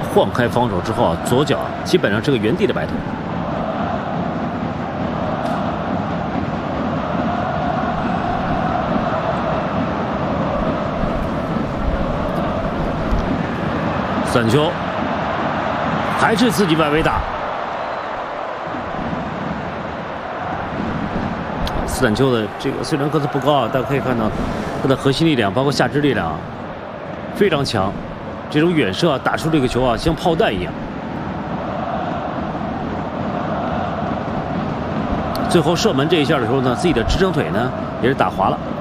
晃开防守之后啊，左脚基本上是个原地的摆脱。散球，还是自己外围打。斯坦丘的这个虽然个子不高啊，但可以看到他的核心力量，包括下肢力量非常强。这种远射啊，打出这个球啊，像炮弹一样。最后射门这一下的时候呢，自己的支撑腿呢也是打滑了。